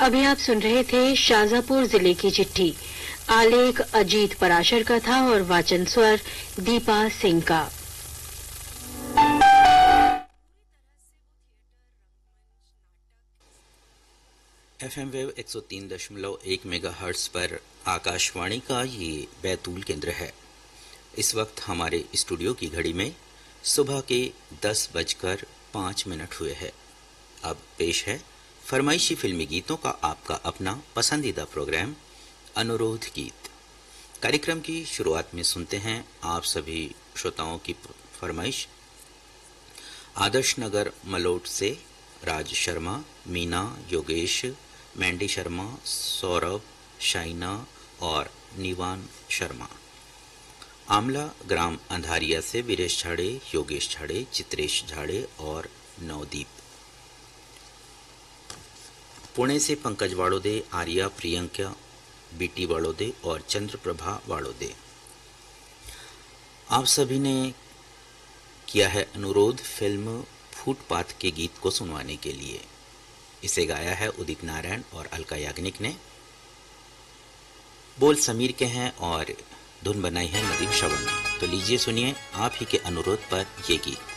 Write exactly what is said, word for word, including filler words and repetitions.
अभी आप सुन रहे थे शाजापुर जिले की चिट्ठी। आलेख अजीत पराशर का था और वाचन स्वर दीपा सिंह का। एफएम वेव एक सौ तीन दशमलव एक मेगाहर्ट्ज पर आकाशवाणी का ये बैतूल केंद्र है। इस वक्त हमारे स्टूडियो की घड़ी में सुबह के दस बजकर पाँच मिनट हुए हैं। अब पेश है फरमाइशी फिल्मी गीतों का आपका अपना पसंदीदा प्रोग्राम अनुरोध गीत। कार्यक्रम की शुरुआत में सुनते हैं आप सभी श्रोताओं की फरमाइश। आदर्श नगर मलोट से राज शर्मा, मीना, योगेश, मैंडी शर्मा, सौरभ, शाइना और निवान शर्मा। आमला ग्राम अंधारिया से वीरेश झाड़े, योगेश झाड़े, चित्रेश झाड़े और नवदीप। पुणे से पंकज वाड़ोदे, आर्या, प्रियंका, बीटी वाड़ोदे और चंद्रप्रभा वाड़ोदे। आप सभी ने किया है अनुरोध फिल्म फुटपाथ के गीत को सुनवाने के लिए। इसे गाया है उदित नारायण और अलका याग्निक ने। बोल समीर के हैं और धुन बनाई है नदीम श्रवण ने। तो लीजिए सुनिए आप ही के अनुरोध पर ये गीत।